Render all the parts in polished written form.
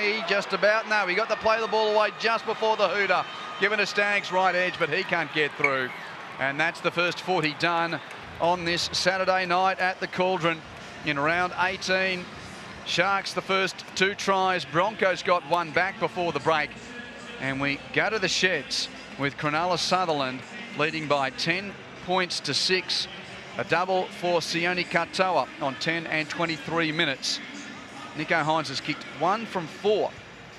He just about, no, he got to play the ball away just before the hooter, given to Staggs right edge, but he can't get through. And that's the first 40 done on this Saturday night at the Cauldron in round 18. Sharks the first 2 tries. Broncos got one back before the break. And we go to the sheds with Cronulla Sutherland leading by 10 points to 6. A double for Sione Katoa on 10 and 23 minutes. Nicho Hynes has kicked 1 from 4.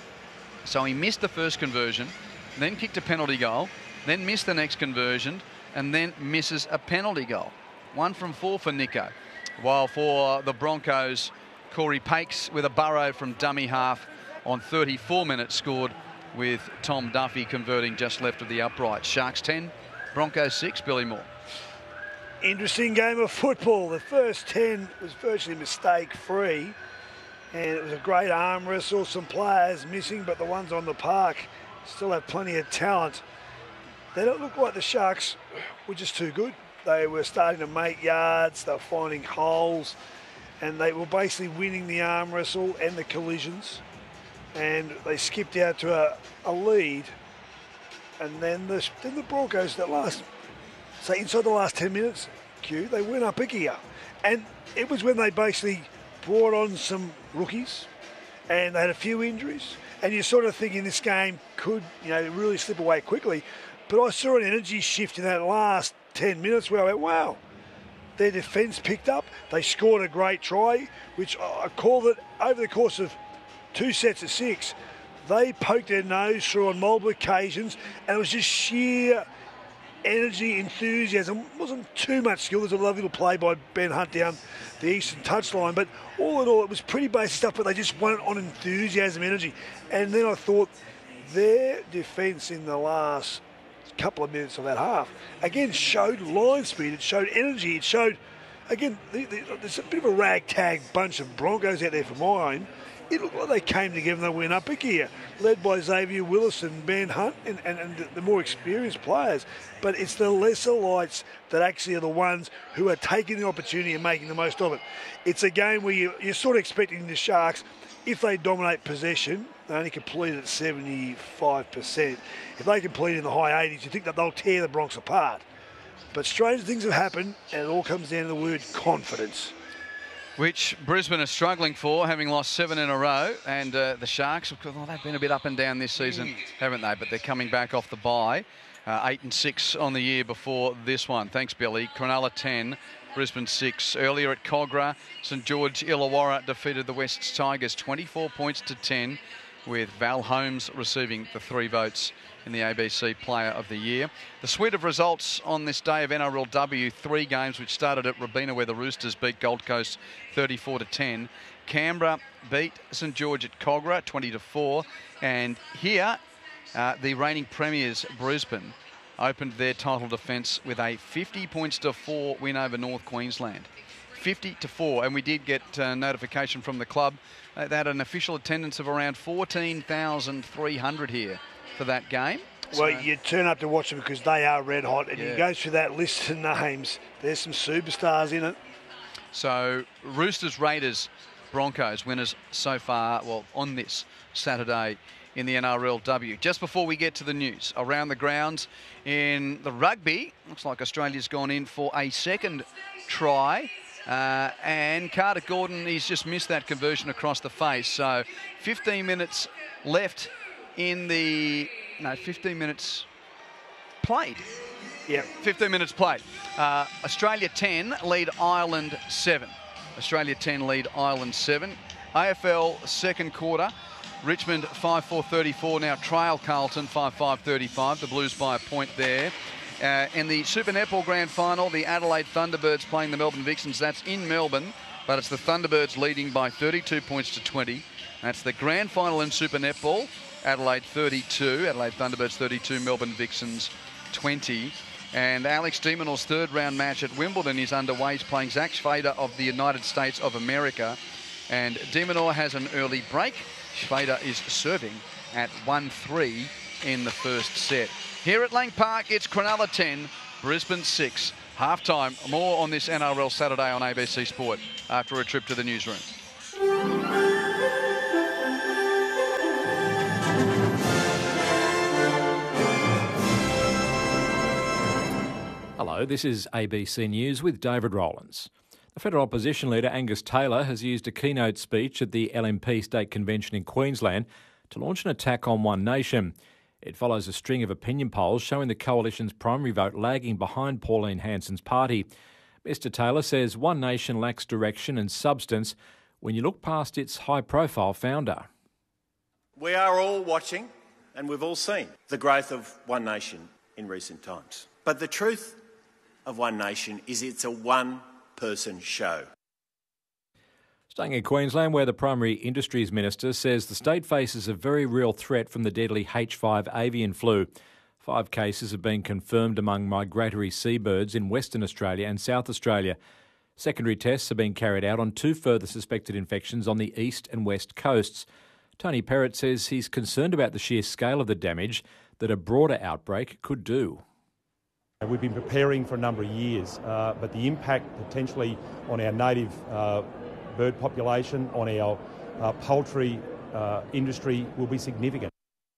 So he missed the first conversion, then kicked a penalty goal, then missed the next conversion, and then misses a penalty goal. 1 from 4 for Nicho. While for the Broncos, Corey Pakes with a burrow from dummy half on 34 minutes scored, with Tom Duffy converting just left of the upright. Sharks 10, Broncos 6, Billy Moore. Interesting game of football. The first 10 was virtually mistake-free, and it was a great arm wrestle. Some players missing, but the ones on the park still have plenty of talent. They don't look like the Sharks were just too good. They were starting to make yards, they were finding holes, and they were basically winning the arm wrestle and the collisions. And they skipped out to a lead, and then the Broncos inside the last 10 minutes, they went up a gear. And it was when they basically brought on some rookies, and they had a few injuries, and you're sort of thinking this game could, really slip away quickly. But I saw an energy shift in that last 10 minutes where I went, wow, their defence picked up. They scored a great try, which I called it over the course of 2 sets of 6. They poked their nose through on multiple occasions, and it was just sheer energy, enthusiasm. It wasn't too much skill. There's a lovely little play by Ben Hunt down the eastern touchline, but all in all, it was pretty basic stuff, but they just won it on enthusiasm, energy. And then I thought their defence in the last couple of minutes of that half, again, showed line speed, it showed energy, it showed, again, there's a bit of a ragtag bunch of Broncos out there for mine. It looked like they came together and they went up a gear, led by Xavier Willis and Ben Hunt and the more experienced players. But it's the lesser lights that actually are the ones who are taking the opportunity and making the most of it. It's a game where you're sort of expecting the Sharks, if they dominate possession, they only complete at 75%. If they complete in the high 80s, you think that they'll tear the Bronx apart. But strange things have happened, and it all comes down to the word confidence, which Brisbane are struggling for, having lost 7 in a row. And the Sharks, they've been a bit up and down this season, haven't they? But they're coming back off the bye. 8 and 6 on the year before this one. Thanks, Billy. Cronulla 10, Brisbane 6. Earlier at Cogra, St George Illawarra defeated the West Tigers 24 points to 10, with Val Holmes receiving the 3 votes in the ABC Player of the Year. The suite of results on this day of NRLW, 3 games which started at Robina, where the Roosters beat Gold Coast 34 to 10. Canberra beat St George at Cogra 20 to 4. And here, the reigning premiers Brisbane opened their title defence with a 50 points to 4 win over North Queensland. 50 to 4, and we did get notification from the club. They had an official attendance of around 14,300 here for that game. Well, you turn up to watch them because they are red hot, and you go through that list of names. There's some superstars in it. So Roosters, Raiders, Broncos winners so far, well, on this Saturday in the NRLW. Just before we get to the news, around the grounds in the rugby, looks like Australia's gone in for a second try. And Carter Gordon, he's just missed that conversion across the face. So 15 minutes left in the... No, 15 minutes played. Yeah. 15 minutes played. Australia 10, lead Ireland 7. Australia 10, lead Ireland 7. AFL second quarter. Richmond 5-4-34 now trail Carlton 5-5-35. The Blues by a point there. In the Super Netball Grand Final, the Adelaide Thunderbirds playing the Melbourne Vixens. That's in Melbourne, but it's the Thunderbirds leading by 32 points to 20. That's the Grand Final in Super Netball. Adelaide 32, Adelaide Thunderbirds 32, Melbourne Vixens 20. And Alex de Minaur's third round match at Wimbledon is underway. He's playing Zach Schwader of the United States of America. And de Minaur has an early break. Schwader is serving at 1-3 in the first set. Here at Lang Park, it's Cronulla 10, Brisbane 6. Half-time. More on this NRL Saturday on ABC Sport after a trip to the newsroom. Hello, this is ABC News with David Rowlands. The federal opposition leader Angus Taylor has used a keynote speech at the LNP State Convention in Queensland to launch an attack on One Nation. It follows a string of opinion polls showing the coalition's primary vote lagging behind Pauline Hanson's party. Mr Taylor says One Nation lacks direction and substance when you look past its high-profile founder. We are all watching and we've all seen the growth of One Nation in recent times. But the truth of One Nation is it's a one-person show. Staying in Queensland, where the Primary Industries Minister says the state faces a very real threat from the deadly H5 avian flu. 5 cases have been confirmed among migratory seabirds in Western Australia and South Australia. Secondary tests have been carried out on 2 further suspected infections on the east and west coasts. Tony Perrott says he's concerned about the sheer scale of the damage that a broader outbreak could do. We've been preparing for a number of years, but the impact potentially on our native bird population, on our poultry industry will be significant.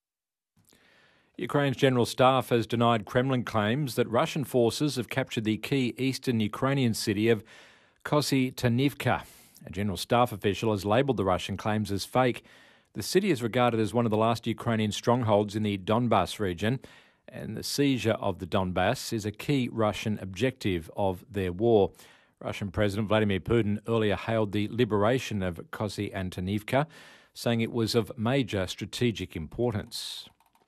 Ukraine's General Staff has denied Kremlin claims that Russian forces have captured the key eastern Ukrainian city of Kostyantynivka. A General Staff official has labelled the Russian claims as fake. The city is regarded as one of the last Ukrainian strongholds in the Donbas region, and the seizure of the Donbas is a key Russian objective of their war. Russian President Vladimir Putin earlier hailed the liberation of Kostyantynivka, saying it was of major strategic importance.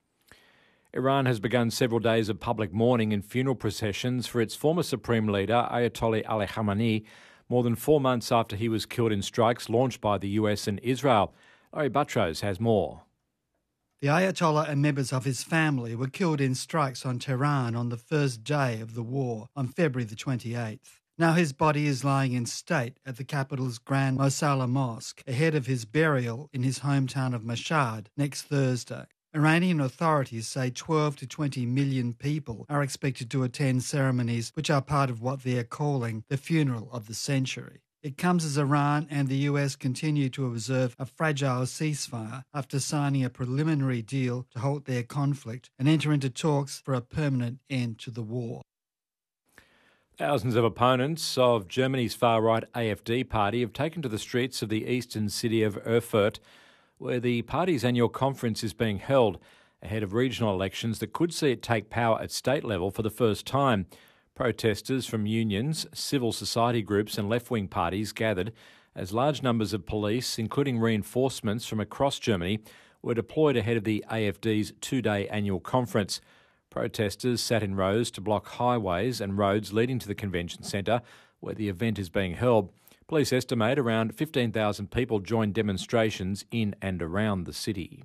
Iran has begun several days of public mourning and funeral processions for its former supreme leader, Ayatollah Ali Khamenei, more than 4 months after he was killed in strikes launched by the US and Israel. Larry Buttrose has more. The Ayatollah and members of his family were killed in strikes on Tehran on the first day of the war, on February the 28th. Now his body is lying in state at the capital's Grand Mosalla Mosque, ahead of his burial in his hometown of Mashhad next Thursday. Iranian authorities say 12 to 20 million people are expected to attend ceremonies which are part of what they are calling the funeral of the century. It comes as Iran and the US continue to observe a fragile ceasefire after signing a preliminary deal to halt their conflict and enter into talks for a permanent end to the war. Thousands of opponents of Germany's far-right AfD party have taken to the streets of the eastern city of Erfurt, where the party's annual conference is being held ahead of regional elections that could see it take power at state level for the first time. Protesters from unions, civil society groups and left-wing parties gathered as large numbers of police, including reinforcements from across Germany, were deployed ahead of the AfD's 2-day annual conference. Protesters sat in rows to block highways and roads leading to the convention centre where the event is being held. Police estimate around 15,000 people joined demonstrations in and around the city.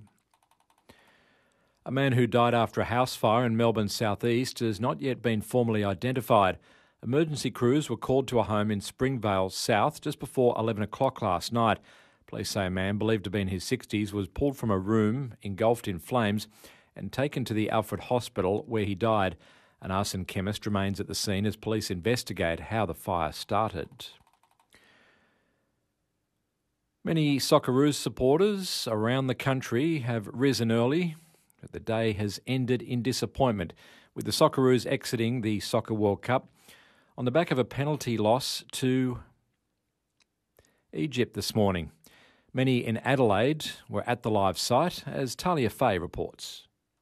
A man who died after a house fire in Melbourne's southeast has not yet been formally identified. Emergency crews were called to a home in Springvale South just before 11 o'clock last night. Police say a man believed to be in his 60s was pulled from a room engulfed in flames and taken to the Alfred Hospital where he died. An arson chemist remains at the scene as police investigate how the fire started. Many Socceroos supporters around the country have risen early, but the day has ended in disappointment, with the Socceroos exiting the Soccer World Cup on the back of a penalty loss to Egypt this morning. Many in Adelaide were at the live site, as Talia Fay reports.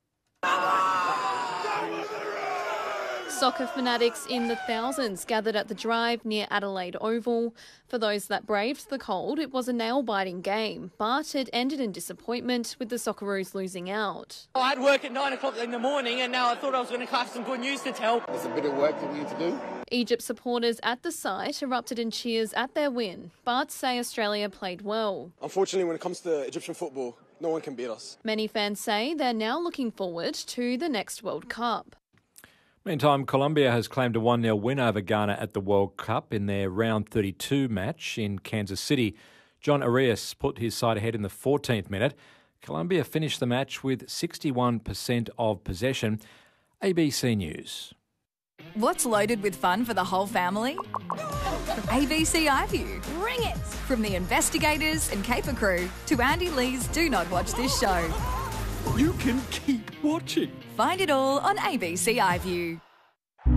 Soccer fanatics in the thousands gathered at the drive near Adelaide Oval. For those that braved the cold, it was a nail-biting game, but it ended in disappointment with the Socceroos losing out. I had work at 9 o'clock in the morning and now I thought I was going to have some good news to tell. There's a bit of work that we need to do. Egypt supporters at the site erupted in cheers at their win, but say Australia played well. Unfortunately, when it comes to Egyptian football, no one can beat us. Many fans say they're now looking forward to the next World Cup. Meantime, Colombia has claimed a 1-0 win over Ghana at the World Cup in their round 32 match in Kansas City. John Arias put his side ahead in the 14th minute. Colombia finished the match with 61% of possession. ABC News. What's loaded with fun for the whole family? ABC iView. Bring it! From the investigators and caper crew to Andy Lee's Do Not Watch This Show. You can keep watching. Find it all on ABC iView.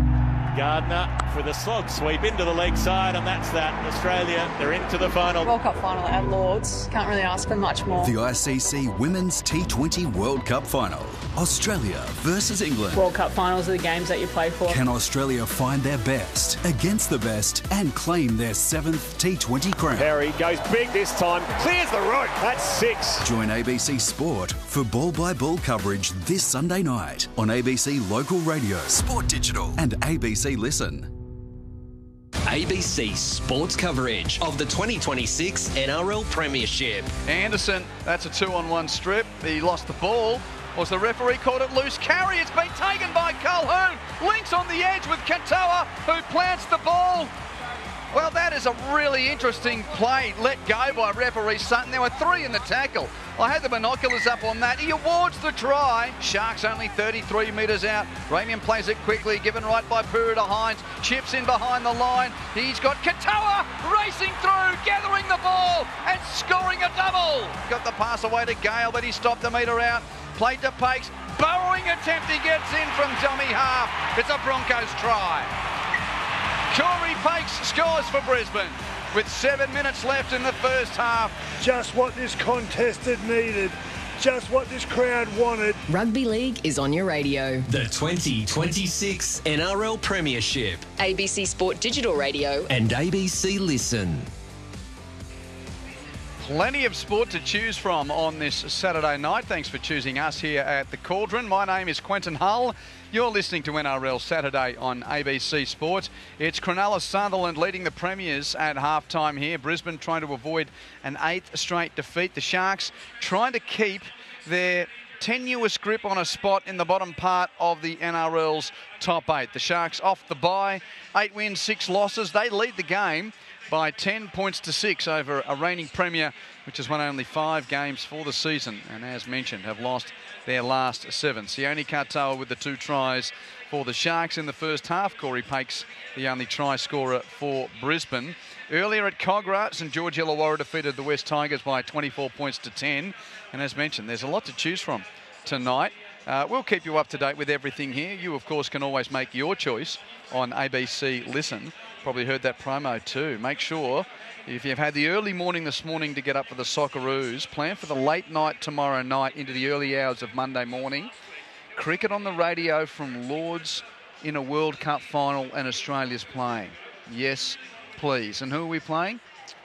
Gardner for the slog sweep into the leg side, and that's that. Australia, they're into the final. World Cup final at Lords. Can't really ask for much more. The ICC Women's T20 World Cup final. Australia versus England. World Cup finals are the games that you play for. Can Australia find their best against the best and claim their 7th T20 crown? Perry goes big this time, clears the road. That's 6. Join ABC Sport for ball-by-ball coverage this Sunday night on ABC Local Radio, Sport Digital and ABC Listen. ABC Sports coverage of the 2026 NRL Premiership. Anderson, that's a 2-on-1 strip. He lost the ball. Was the referee called it loose carry? It's been taken by Colquhoun. Links on the edge with Katoa, who plants the ball. Well, that is a really interesting play let go by referee Sutton. There were 3 in the tackle. I had the binoculars up on that. He awards the try. Sharks only 33 metres out. Ramian plays it quickly, given right by Puru to Hines. Chips in behind the line. He's got Katoa racing through, gathering the ball and scoring a double. Got the pass away to Gale, but he stopped the metre out. Played to Pakes. Burrowing attempt, he gets in from dummy half. It's a Broncos try. Corey Pakes scores for Brisbane with 7 minutes left in the first half. Just what this contest had needed. Just what this crowd wanted. Rugby League is on your radio. The 2026 NRL Premiership. ABC Sport Digital Radio and ABC Listen. Plenty of sport to choose from on this Saturday night. Thanks for choosing us here at the Cauldron. My name is Quentin Hull. You're listening to NRL Saturday on ABC Sport. It's Cronulla Sutherland leading the Premiers at halftime here. Brisbane trying to avoid an 8th straight defeat. The Sharks trying to keep their tenuous grip on a spot in the bottom part of the NRL's top 8. The Sharks off the bye, 8 wins, 6 losses. They lead the game by 10 points to 6 over a reigning Premier, which has won only 5 games for the season, and as mentioned, have lost their last 7. Sione Katoa with the 2 tries for the Sharks in the first half. Corey Pakes, the only try scorer for Brisbane. Earlier at Cogra, St George Illawarra defeated the West Tigers by 24 points to 10. And as mentioned, there's a lot to choose from tonight. We'll keep you up to date with everything here. You, of course, can always make your choice on ABC Listen. Probably heard that promo too. Make sure, if you've had the early morning this morning to get up for the Socceroos, plan for the late night tomorrow night into the early hours of Monday morning. Cricket on the radio from Lords in a World Cup final, and Australia's playing. Yes, please. And who are we playing?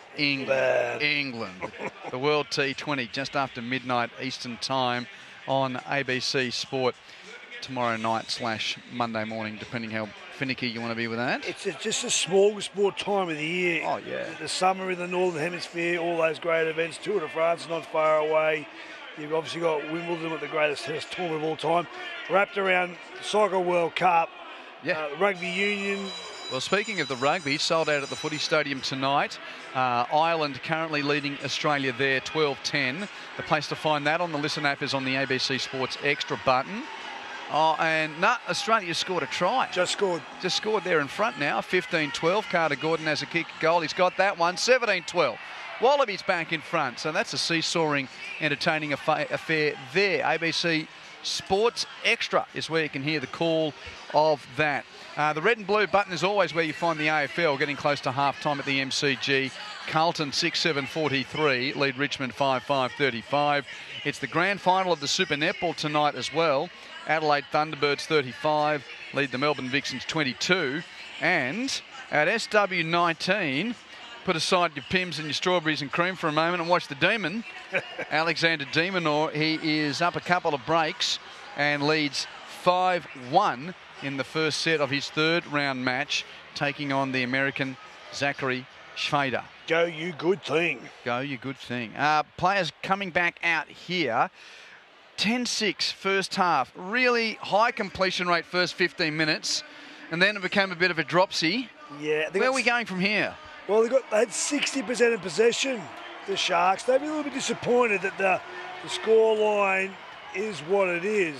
England. The World T20 just after midnight Eastern Time on ABC Sport tomorrow night / Monday morning, depending how finicky you want to be with that. It's just a small sport time of the year. Oh, yeah. The summer in the Northern Hemisphere, all those great events. Tour de France not far away. You've obviously got Wimbledon with the greatest tennis tournament of all time. Wrapped around the Soccer World Cup, Rugby Union. Well, speaking of the rugby, sold out at the Footy Stadium tonight. Ireland currently leading Australia there, 12-10. The place to find that on the Listen app is on the ABC Sports Extra button. Oh, and Australia scored a try. Just scored there in front now, 15-12. Carter Gordon has a kick goal. He's got that one, 17-12. Wallabies back in front, so that's a seesawing, entertaining affair there. ABC Sports Extra is where you can hear the call of that. The red and blue button is always where you find the AFL, getting close to half-time at the MCG. Carlton 6-7-43, lead Richmond 5-5-35. It's the grand final of the Super Netball tonight as well. Adelaide Thunderbirds 35, lead the Melbourne Vixens 22. And at SW19, put aside your Pims and your strawberries and cream for a moment and watch the Demon. Alexander de Minaur, he is up a couple of breaks and leads 5-1 in the first set of his 3rd round match, taking on the American Zachary Schrader. Go you good thing. Go you good thing. Players coming back out here. 10-6 first half. Really high completion rate first 15 minutes. And then it became a bit of a dropsy. Yeah. Where are we going from here? Well, they had 60% of possession, the Sharks. They'd be a little bit disappointed that the scoreline is what it is.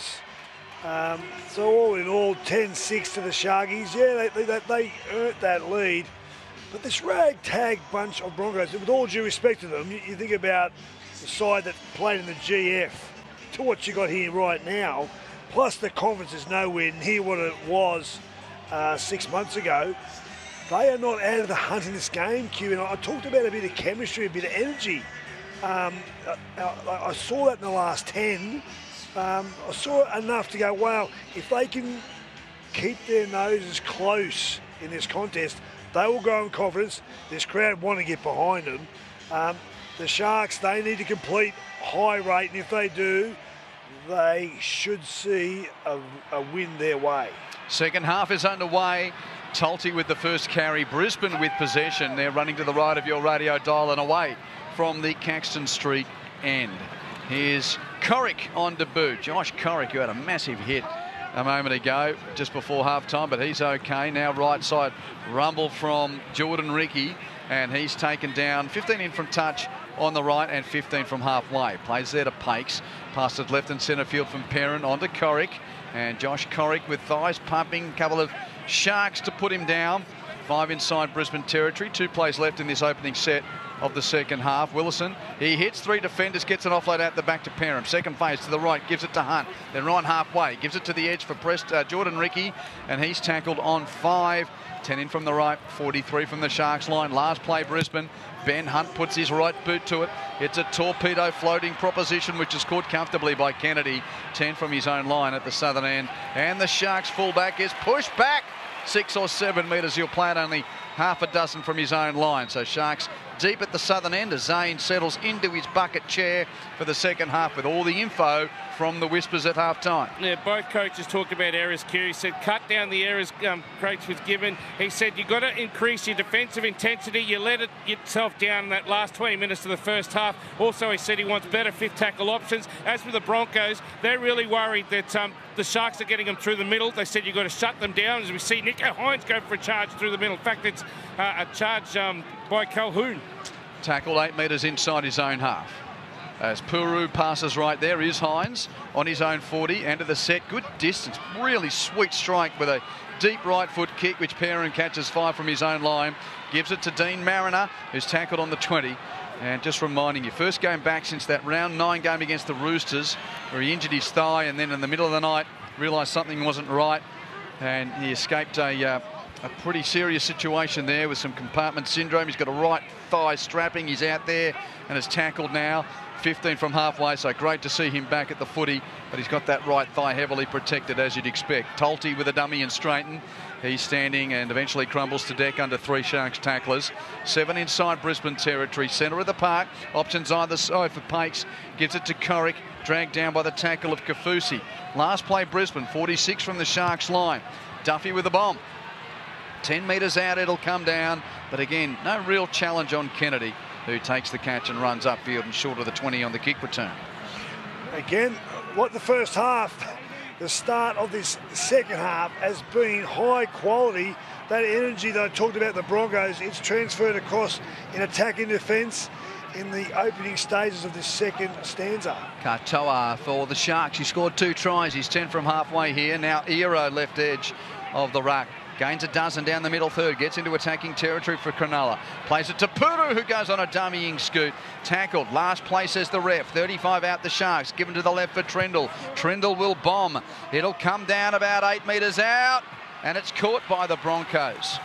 So all in all, 10-6 to the Sharkies. Yeah, they earned that lead. But this ragtag bunch of Broncos, with all due respect to them, you think about the side that played in the GF to what you got here right now, plus the conference is nowhere near what it was 6 months ago. They are not out of the hunt in this game, Q. And I talked about a bit of chemistry, a bit of energy. I saw that in the last 10. I saw it enough to go, wow, if they can keep their noses close in this contest, they will grow in confidence. This crowd want to get behind them. The Sharks, they need to complete high rate, and if they do, they should see a win their way. Second half is underway. Tulty with the first carry. Brisbane with possession. They're running to the right of your radio dial and away from the Caxton Street end. Here's Corrick on debut. Josh Corrick, who had a massive hit a moment ago, just before half-time, but he's okay. Now right side rumble from Jordan Ricky, and he's taken down 15 in from touch on the right and 15 from halfway. Plays there to Pakes. Passed it left and centre field from Perrin onto Corrick. And Josh Corrick with thighs pumping. A couple of Sharks to put him down. 5 inside Brisbane territory. 2 plays left in this opening set of the second half. Willison, he hits 3 defenders, gets an offload out the back to Perham. Second phase to the right, gives it to Hunt. Then Ryan halfway, gives it to the edge for Jordan Ricky, and he's tackled on 5. 10 in from the right, 43 from the Sharks line. Last play Brisbane. Ben Hunt puts his right boot to it. It's a torpedo floating proposition, which is caught comfortably by Kennedy. 10 from his own line at the southern end. And the Sharks fullback is pushed back 6 or 7 metres. He'll play it only half a dozen from his own line. So Sharks deep at the southern end as Zane settles into his bucket chair for the second half with all the info from the Whispers at half-time. Yeah, both coaches talked about errors, Q. He said cut down the errors Craig was given. He said you've got to increase your defensive intensity. You let it yourself down in that last 20 minutes of the first half. Also, he said he wants better fifth tackle options. As for the Broncos, they're really worried that the Sharks are getting them through the middle. They said you've got to shut them down. As we see Nico Hines go for a charge through the middle. In fact, it's a charge by Calhoun. Tackled 8 metres inside his own half. As Puru passes right there is Hines on his own 40. End of the set. Good distance. Really sweet strike with a deep right foot kick, which Perrin catches 5 from his own line. Gives it to Dean Mariner, who's tackled on the 20. And just reminding you, first game back since that round 9 game against the Roosters, where he injured his thigh and then in the middle of the night realised something wasn't right. And he escaped a pretty serious situation there with some compartment syndrome. He's got a right thigh strapping. He's out there and is tackled now. 15 from halfway, so great to see him back at the footy, but he's got that right thigh heavily protected, as you'd expect. Tulty with a dummy and straighten. He's standing and eventually crumbles to deck under 3 Sharks tacklers. 7 inside Brisbane territory, centre of the park. Options either side for Pakes. Gives it to Corrick, dragged down by the tackle of Kafusi. Last play Brisbane, 46 from the Sharks line. Duffy with the bomb. 10 metres out, it'll come down, but again, no real challenge on Kennedy, who takes the catch and runs upfield and short of the 20 on the kick return. Again, like the first half, the start of this second half has been high quality. That energy that I talked about the Broncos, it's transferred across in attack and defence in the opening stages of this second stanza. Katoa for the Sharks. He scored 2 tries. He's 10 from halfway here. Now Ero left edge of the ruck. Gains a dozen down the middle third. Gets into attacking territory for Cronulla. Plays it to Puru, who goes on a dummying scoot. Tackled. Last play, says the ref. 35 out the Sharks. Given to the left for Trendle. Trendle will bomb. It'll come down about 8 metres out. And it's caught by the Broncos.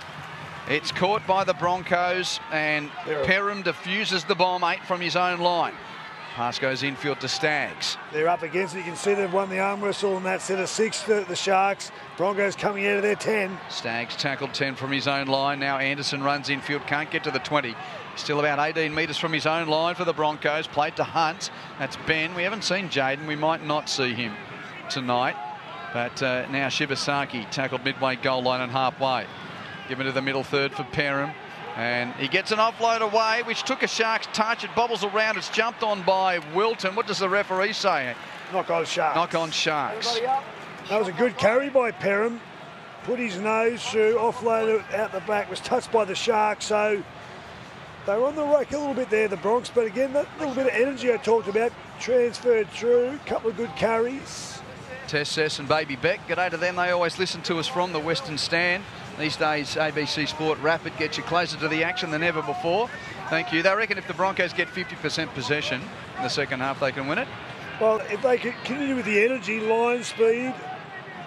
It's caught by the Broncos. And Perham diffuses the bomb 8 from his own line. Pass goes infield to Staggs. They're up against it. You can see they've won the arm wrestle in that set of 6 to the Sharks. Broncos coming out of their 10. Staggs tackled 10 from his own line. Now Anderson runs infield, can't get to the 20. Still about 18 metres from his own line for the Broncos. Played to Hunt. That's Ben. We haven't seen Jaden. We might not see him tonight. But now Shibasaki tackled midway goal line and halfway. Given to the middle third for Perham. And he gets an offload away, which took a Sharks touch. It bobbles around. It's jumped on by Wilton. What does the referee say? Knock on Sharks. Knock on Sharks. That was a good carry by Perham. Put his nose through, offloaded out the back, was touched by the Sharks. So they were on the rack a little bit there, the Bronx. But again, that little bit of energy I talked about transferred through. A couple of good carries. Tess Sess and Baby Beck, g'day to them. They always listen to us from the Western Stand. These days, ABC Sport Rapid gets you closer to the action than ever before. Thank you. They reckon if the Broncos get 50% possession in the second half, they can win it. Well, if they continue with the energy, line speed,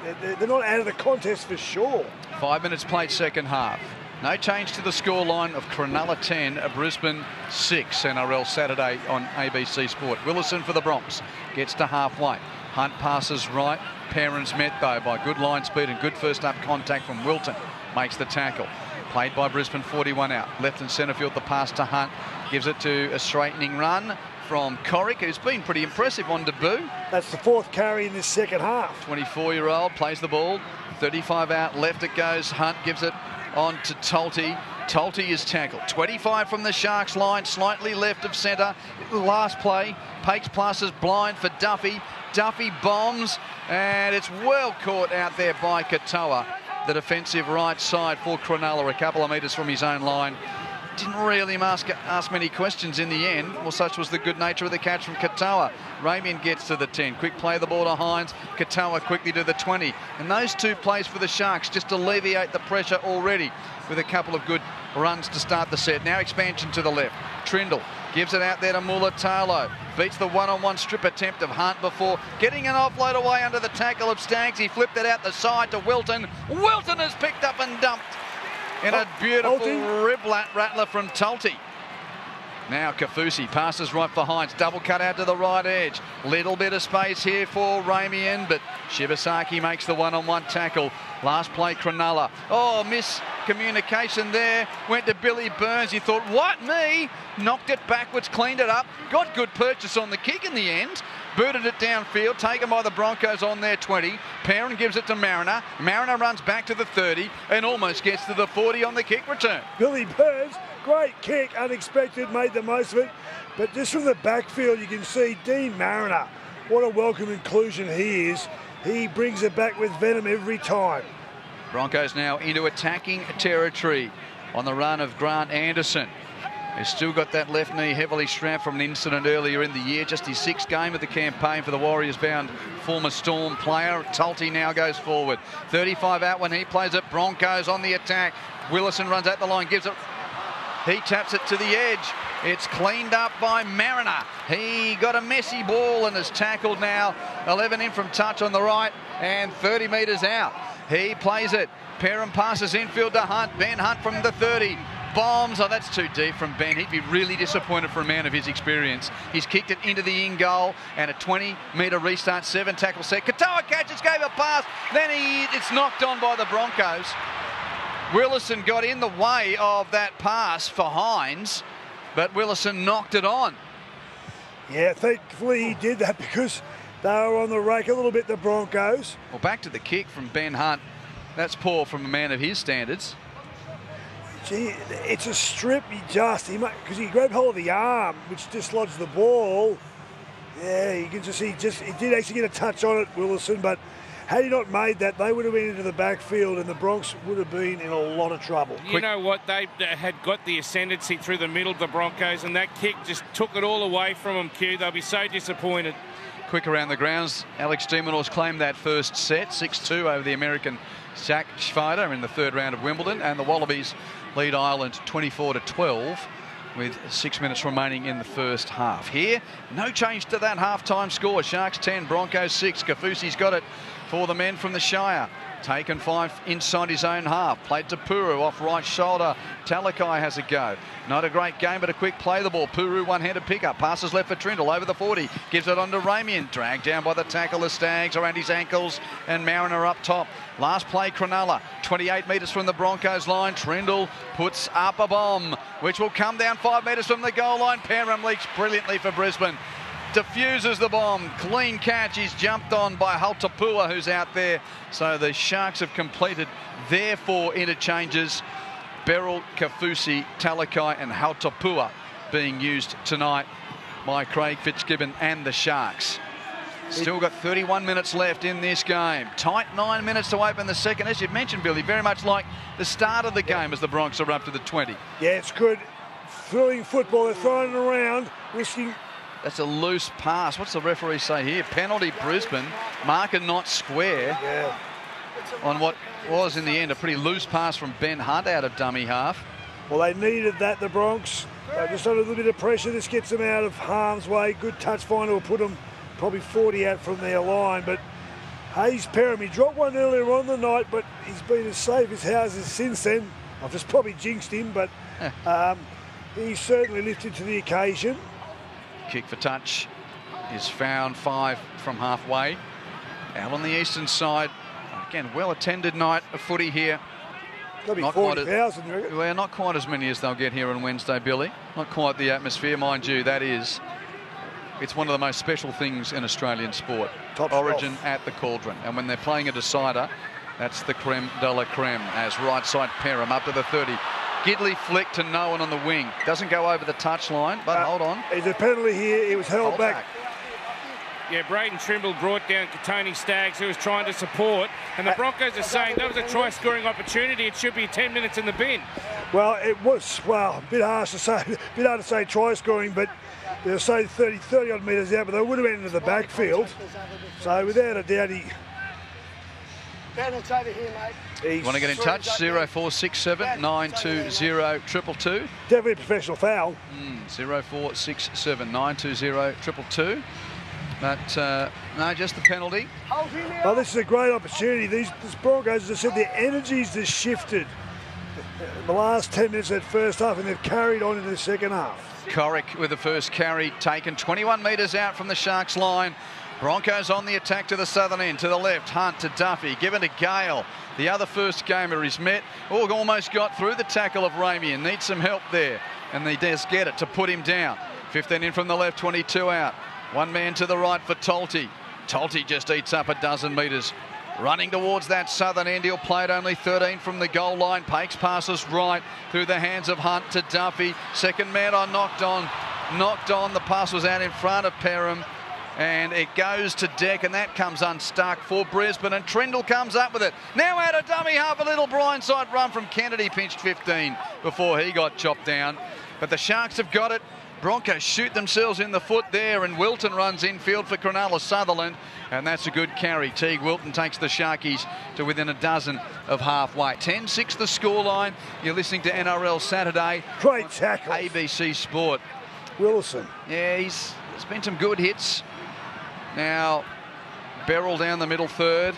They're not out of the contest for sure. 5 minutes played second half. No change to the scoreline of Cronulla 10, Brisbane 6. NRL Saturday on ABC Sport. Willison for the Bronx gets to halfway. Hunt passes right. Perrin's met though by good line speed and good first up contact from Wilton. Makes the tackle. Played by Brisbane, 41 out. Left and centre field, the pass to Hunt. Gives it to a straightening run from Corrick, who's been pretty impressive on debut. That's the fourth carry in this second half. 24-year-old plays the ball. 35 out, left it goes. Hunt gives it on to Tolte. Tolte is tackled. 25 from the Sharks line, slightly left of centre. Last play, Pakes passes blind for Duffy. Duffy bombs, and it's well caught out there by Katoa. The defensive right side for Cronulla, a couple of metres from his own line. Didn't really ask many questions in the end. Well, such was the good nature of the catch from Katoa. Ramian gets to the 10. Quick play the ball to Hines. Katoa quickly to the 20. And those two plays for the Sharks just alleviate the pressure already with a couple of good runs to start the set. Now expansion to the left. Trindle gives it out there to Mulatalo. Beats the one-on-one strip attempt of Hunt before getting an offload away under the tackle of Staggs. He flipped it out the side to Wilton. Wilton is picked up and dumped in a beautiful rib rattler from Tolte. Now Kaufusi passes right for Hines. Double cut out to the right edge. Little bit of space here for Ramian, but Shibasaki makes the one-on-one tackle. Last play, Cronulla. Oh, miscommunication there. Went to Billy Burns. He thought, what, me? Knocked it backwards, cleaned it up. Got good purchase on the kick in the end. Booted it downfield, taken by the Broncos on their 20. Perrin gives it to Mariner. Mariner runs back to the 30 and almost gets to the 40 on the kick return. Billy Burns, great kick, unexpected, made the most of it. But just from the backfield, you can see Dean Mariner. What a welcome inclusion he is. He brings it back with venom every time. Broncos now into attacking territory on the run of Grant Anderson. He's still got that left knee heavily strapped from an incident earlier in the year. Just his sixth game of the campaign for the Warriors-bound former Storm player. Tolte now goes forward. 35 out when he plays it. Broncos on the attack. Willison runs at the line, gives it. He taps it to the edge. It's cleaned up by Mariner. He got a messy ball and is tackled now. 11 in from touch on the right and 30 metres out. He plays it. Perrin passes infield to Hunt. Ben Hunt from the 30. Bombs. Oh, that's too deep from Ben. He'd be really disappointed for a man of his experience. He's kicked it into the in goal and a 20-metre restart, 7 tackle set. Katoa catches, gave a pass. Then it's knocked on by the Broncos. Willison got in the way of that pass for Hines, but Willison knocked it on. Yeah, thankfully he did that because they were on the rake a little bit, the Broncos. Well, back to the kick from Ben Hunt. That's poor from a man of his standards. Gee, it's a strip. Because he grabbed hold of the arm, which dislodged the ball. Yeah, you can just see, he did actually get a touch on it, Willison, but had he not made that, they would have been into the backfield and the Bronx would have been in a lot of trouble. You know what? They had got the ascendancy through the middle of the Broncos, and that kick just took it all away from them, Q. They'll be so disappointed. Quick around the grounds. Alex de Minaur's claimed that first set, 6-2 over the American Zach Schweider in the third round of Wimbledon, and the Wallabies lead Ireland 24-12 with 6 minutes remaining in the first half. Here, no change to that half-time score. Sharks 10, Broncos 6. Kaufusi's got it for the men from the Shire. Taken 5 inside his own half. Played to Puru off right shoulder. Talakai has a go. Not a great game, but a quick play the ball. Puru one-handed pickup. Passes left for Trindle over the 40. Gives it on to Ramian. Dragged down by the tackle of Staggs around his ankles. And Mariner up top. Last play, Cronulla. 28 metres from the Broncos line. Trindle puts up a bomb, which will come down 5 metres from the goal line. Perrin leaks brilliantly for Brisbane. Diffuses the bomb. Clean catch. He's jumped on by Haltapua, who's out there. So the Sharks have completed their 4 interchanges. Beryl, Kaufusi, Talakai and Haltapua being used tonight by Craig Fitzgibbon and the Sharks. Still got 31 minutes left in this game. Tight 9 minutes to open the second. As you've mentioned, Billy, very much like the start of the game as the Bronx are up to the 20. Yeah, it's good. Thrilling football. They're throwing it around, risking... That's a loose pass. What's the referee say here? Penalty Brisbane. Marker not square. Yeah. On what was in the end a pretty loose pass from Ben Hunt out of dummy half. Well, they needed that, the Bronx. Just under a little bit of pressure. This gets them out of harm's way. Good touch finder will put them probably 40 out from their line. But Hayes Perham, he dropped one earlier on the night, but he's been as safe as houses since then. I've just probably jinxed him, but he certainly lifted to the occasion. Kick for touch is found 5 from halfway. Out on the eastern side, again, well-attended night of footy here. There'll be 40,000, you reckon? Well, not quite as many as they'll get here on Wednesday, Billy. Not quite the atmosphere, mind you, that is. It's one of the most special things in Australian sport. Top Origin off. at the Cauldron. And when they're playing a decider, that's the creme de la creme. As right side Perham up to the 30. Gidley flick to no one on the wing. Doesn't go over the touchline, but hold on. There's a penalty here. It was held back. Yeah, Braden Trimble brought down Tony Staggs, who was trying to support, and the Broncos are saying that was a try-scoring opportunity. It should be 10 minutes in the bin. Well, it was, a bit hard to say try-scoring, but they'll say 30 odd metres out, but they would have entered the backfield. So without a doubt, he... Bennett's over here, mate. You want to get in touch? 0467 920 222. Definitely a professional foul. 0467 920 222. But no, just the penalty. Well, this is a great opportunity. These Broncos, as I said, their energies have shifted in the last 10 minutes of that first half, and they've carried on in the second half. Corrick with the first carry taken 21 metres out from the Sharks line. Broncos on the attack to the southern end, to the left, Hunt to Duffy, given to Gale. The other first gamer is met. Almost got through the tackle of Ramey and needs some help there. And he does get it to put him down. 15 in from the left, 22 out. One man to the right for Tolte. Tolte just eats up a dozen metres. Running towards that southern end, he'll play it only 13 from the goal line. Pakes passes right through the hands of Hunt to Duffy. Second man knocked on. The pass was out in front of Perham. And it goes to Deck, and that comes unstuck for Brisbane, and Trindle comes up with it. Now out of dummy half, a little blindside run from Kennedy, pinched 15 before he got chopped down. But the Sharks have got it. Broncos shoot themselves in the foot there, and Wilton runs infield for Cronulla Sutherland, and that's a good carry. Teague Wilton takes the Sharkies to within a dozen of halfway. 10-6 the scoreline. You're listening to NRL Saturday. Great tackle. ABC Sport. Willison. Yeah, there's been some good hits. Now, Beryl down the middle third.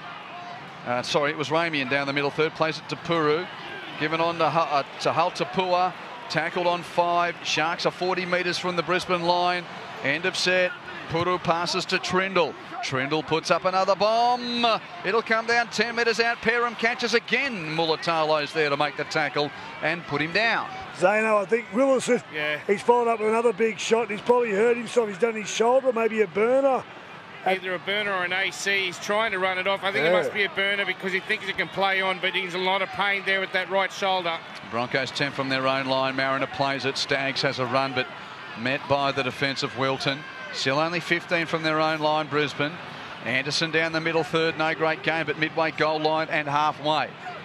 It was Ramey down the middle third. Plays it to Puru. Given on to Haltapua. Tackled on 5. Sharks are 40 metres from the Brisbane line. End of set. Puru passes to Trindle. Trindle puts up another bomb. It'll come down 10 metres out. Perham catches again. Mulatalo's there to make the tackle and put him down. Zano, I think Willison, he's followed up with another big shot. He's probably hurt himself. He's done his shoulder, maybe a burner. Either a burner or an AC. He's trying to run it off. I think it must be a burner because he thinks he can play on, but he's in a lot of pain there with that right shoulder. Broncos 10 from their own line. Mariner plays it. Staggs has a run, but met by the defence of Wilton. Still only 15 from their own line, Brisbane. Anderson down the middle third. No great game, but midway goal line and halfway.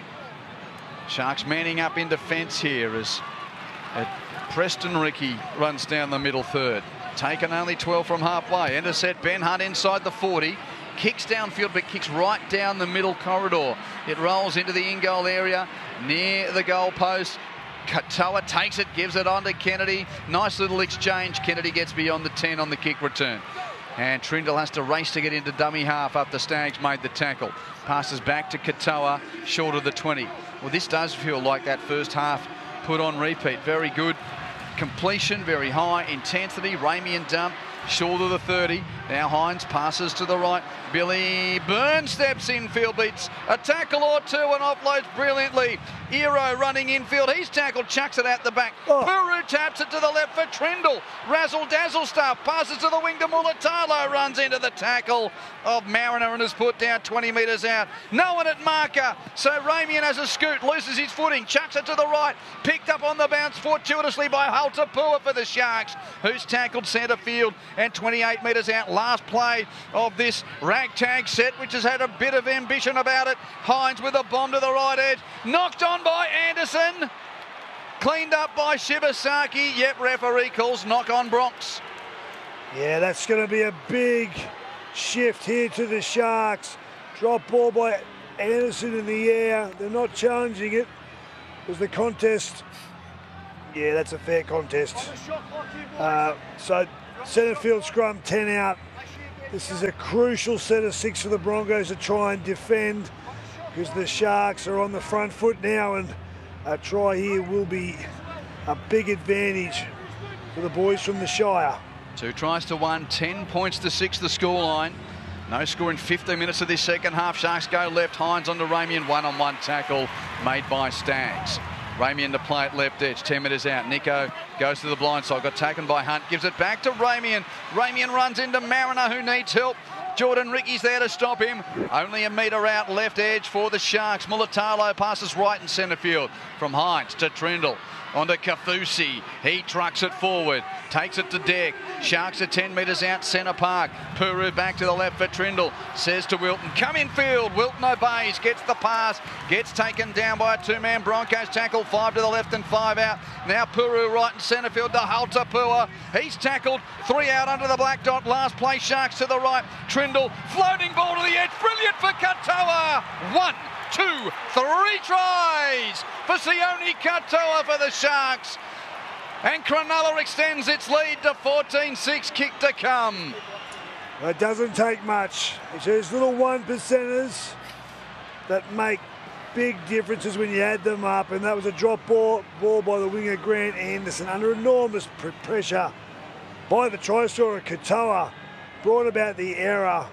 Sharks manning up in defence here as Preston Ricky runs down the middle third. Taken only 12 from halfway. End of set, Ben Hunt inside the 40. Kicks downfield, but kicks right down the middle corridor. It rolls into the in-goal area near the goal post. Katoa takes it, gives it on to Kennedy. Nice little exchange. Kennedy gets beyond the 10 on the kick return. And Trindle has to race to get into dummy half after Staggs made the tackle. Passes back to Katoa, short of the 20. Well, this does feel like that first half put on repeat. Very good completion, very high intensity. Ramey and Dump, short of the 30. Now Hines passes to the right. Billy Byrne steps infield, beats a tackle or two and offloads brilliantly. Eero running infield. He's tackled, chucks it out the back. Puru taps it to the left for Trindle. Razzle-dazzle stuff. Passes to the wing to Mulatalo. Runs into the tackle of Mariner and is put down 20 metres out. No one at marker. So Ramey has a scoot. Loses his footing. Chucks it to the right. Picked up on the bounce fortuitously by Haltapua for the Sharks, who's tackled centre field and 28 metres out. Last play of this ragtag set, which has had a bit of ambition about it. Hines with a bomb to the right edge. Knocked on by Anderson. Cleaned up by Shibasaki. Yep, referee calls knock on Bronx. Yeah, that's going to be a big shift here to the Sharks. Drop ball by Anderson in the air. They're not challenging it. Was the contest. Yeah, that's a fair contest. So centre field scrum, 10 out. This is a crucial set of 6 for the Broncos to try and defend, because the Sharks are on the front foot now, and a try here will be a big advantage for the boys from the Shire. 2 tries to 1, 10 points to 6 the scoreline. No score in 15 minutes of this second half. Sharks go left. Hines onto Ramian. One-on-one tackle made by Staggs. Ramian to play at left edge. 10 metres out. Nico goes to the blind side. Got taken by Hunt. Gives it back to Ramian. Ramian runs into Mariner, who needs help. Jordan Ricky's there to stop him. Only a metre out left edge for the Sharks. Mulatalo passes right in centre field. From Hines to Trindle. Onto Kafusi. He trucks it forward. Takes it to Deck. Sharks are 10 metres out centre park. Puru back to the left for Trindle. Says to Wilton, come in field. Wilton obeys. Gets the pass. Gets taken down by a 2-man Broncos tackle. 5 to the left and 5 out. Now Puru right in centre field to Haltapua. He's tackled. 3 out under the black dot. Last play Sharks to the right. Trindle. Floating ball to the edge. Brilliant for Katoa. 1, 2, 3 tries for Sione Katoa for the Sharks. And Cronulla extends its lead to 14-6. Kick to come. It doesn't take much. It's those little 1%ers that make big differences when you add them up. And that was a drop ball by the winger Grant Anderson under enormous pressure by the try scorer Katoa. Brought about the error.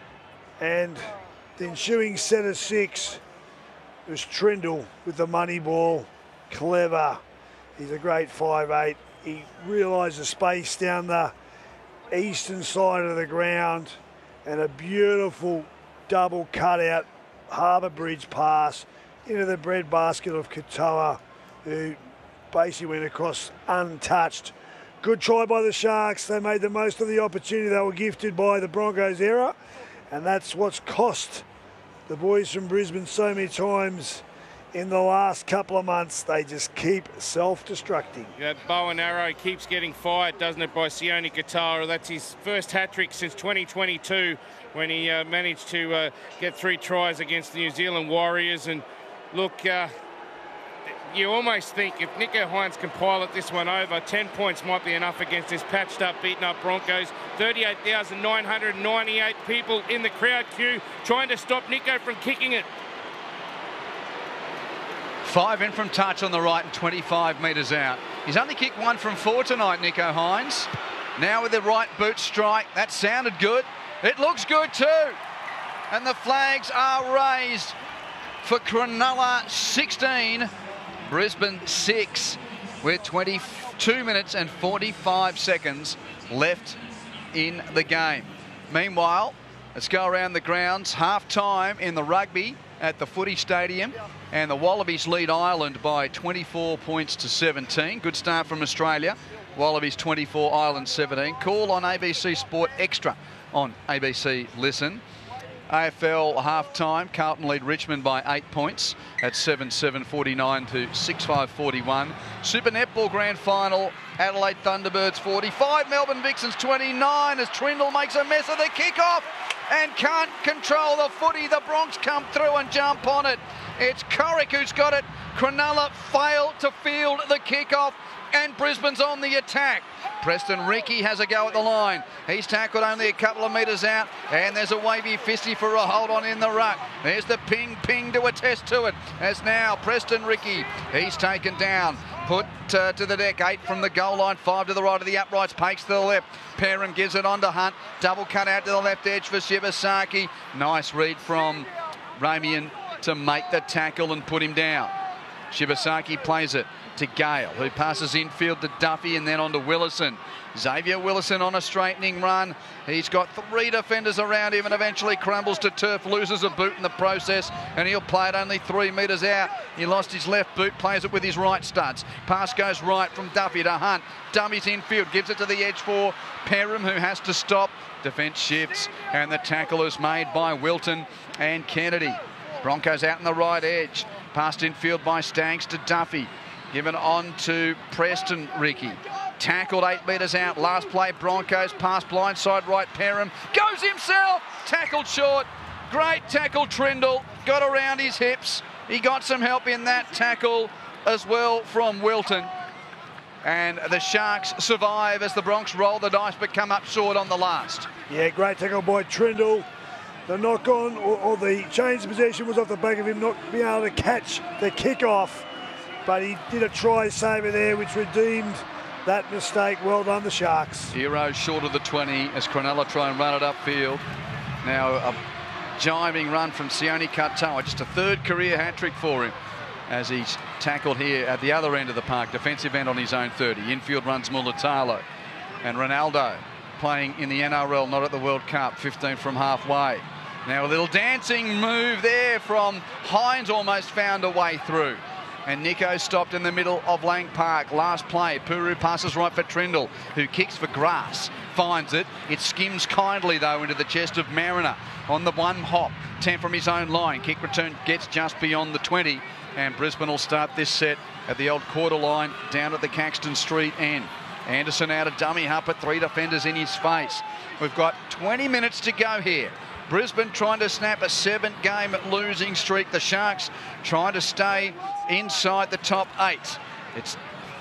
And the ensuing set of 6 was Trindle with the money ball. Clever. He's a great 5'8". He realised the space down the eastern side of the ground, and a beautiful double cutout Harbour Bridge pass into the breadbasket of Katoa, who basically went across untouched. Good try by the Sharks. They made the most of the opportunity they were gifted by the Broncos error, and that's what's cost the boys from Brisbane so many times in the last couple of months. They just keep self-destructing. That bow and arrow keeps getting fired, doesn't it, by Sione Katoa? That's his first hat-trick since 2022, when he managed to get 3 tries against the New Zealand Warriors. And look, you almost think if Nicho Hynes can pilot this one over, 10 points might be enough against this patched-up, beaten-up Broncos. 38,998 people in the crowd queue trying to stop Nicho from kicking it. 5 in from touch on the right and 25 metres out. He's only kicked 1 from 4 tonight, Nicho Hynes. Now with the right boot strike. That sounded good. It looks good too. And the flags are raised for Cronulla 16, Brisbane 6, with 22 minutes and 45 seconds left in the game. Meanwhile, let's go around the grounds. Half-time in the rugby at the Footy Stadium, and the Wallabies lead Ireland by 24 points to 17. Good start from Australia. Wallabies 24, Ireland 17. Call on ABC Sport Extra on ABC Listen. AFL half-time, Carlton lead Richmond by 8 points at 7-7-49 to 6-5-41. Super Netball Grand Final, Adelaide Thunderbirds 45, Melbourne Vixens 29 as Trindle makes a mess of the kickoff and can't control the footy. The Bronx come through and jump on it. It's Corrick who's got it. Cronulla failed to field the kickoff, and Brisbane's on the attack. Preston Ricky has a go at the line. He's tackled only a couple of metres out, and there's a wavy fisty for a hold on in the ruck. There's the ping to attest to it. As now Preston Ricky, he's taken down. Put to the deck, 8 from the goal line, 5 to the right of the uprights, Pakes to the left. Perrin gives it on to Hunt. Double cut out to the left edge for Shibasaki. Nice read from Ramian to make the tackle and put him down. Shibasaki plays it to Gale, who passes infield to Duffy and then on to Willison. Xavier Willison on a straightening run. He's got 3 defenders around him and eventually crumbles to turf, loses a boot in the process, and he'll play it only 3 metres out. He lost his left boot, plays it with his right studs. Pass goes right from Duffy to Hunt. Dummies infield, gives it to the edge for Perham, who has to stop. Defence shifts, and the tackle is made by Wilton and Kennedy. Broncos out in the right edge. Passed infield by Staggs to Duffy. Given on to Preston Ricky. Tackled 8 metres out. Last play, Broncos. Pass blindside right. Perham goes himself. Tackled short. Great tackle, Trindle. Got around his hips. He got some help in that tackle as well from Wilton. And the Sharks survive as the Bronx roll the dice but come up short on the last. Yeah, great tackle by Trindle. The knock on or the change of possession was off the back of him not being able to catch the kick-off. But he did a try saver there which redeemed that mistake. Well done, the Sharks. Heroes short of the 20 as Cronulla try and run it upfield. Now a jiving run from Sione Katoa, just a third career hat-trick for him as he's tackled here at the other end of the park, defensive end on his own 30. Infield runs Mulatalo. And Ronaldo playing in the NRL, not at the World Cup, 15 from halfway. Now a little dancing move there from Hines, almost found a way through. And Nico stopped in the middle of Lang Park. Last play, Puru passes right for Trindle, who kicks for grass. Finds it. It skims kindly, though, into the chest of Mariner on the one hop. 10 from his own line. Kick return gets just beyond the 20. And Brisbane will start this set at the old quarter line down at the Caxton Street end. Anderson out of dummy hump at 3 defenders in his face. We've got 20 minutes to go here. Brisbane trying to snap a 7-game losing streak. The Sharks trying to stay inside the top 8. It's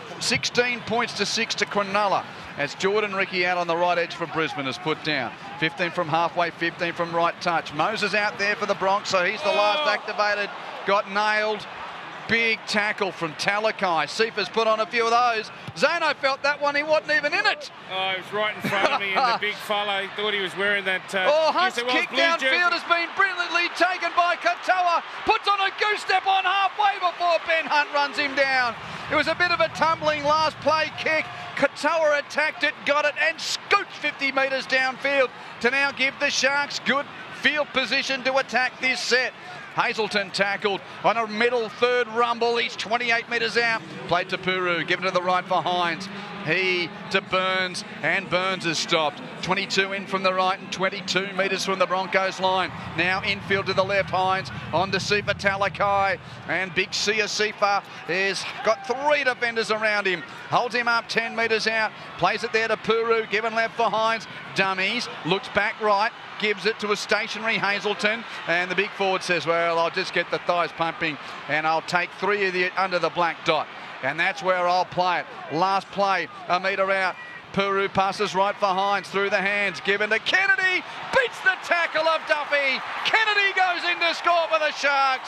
16 points to 6 to Cronulla as Jordan Ricky out on the right edge for Brisbane is put down. 15 from halfway, 15 from right touch. Moses out there for the Bronx, so he's the last activated. Got nailed. Big tackle from Talakai. Cephas put on a few of those. Zano felt that one. He wasn't even in it. Oh, he was right in front of me, and the big fellow thought he was wearing that. Hunt's kick downfield has been brilliantly taken by Katoa. Puts on a goose step on halfway before Ben Hunt runs him down. It was a bit of a tumbling last play kick. Katoa attacked it, got it, and scoots 50 metres downfield to now give the Sharks good field position to attack this set. Hazelton tackled on a middle third rumble. He's 28 metres out. Played to Puru, given to the right for Hines. He to Burns, and Burns is stopped. 22 in from the right and 22 metres from the Broncos line. Now infield to the left, Hines. On to Sifa Talakai. And big Sia Sifa has got 3 defenders around him. Holds him up 10 metres out. Plays it there to Puru, given left for Hines. Dummies, looks back right. Gives it to a stationary Hazelton, and the big forward says, well, I'll just get the thighs pumping and I'll take 3 of the under the black dot, and that's where I'll play it. Last play, a metre out. Puru passes right for Hines through the hands, given to Kennedy, beats the tackle of Duffy. Kennedy goes in to score for the Sharks.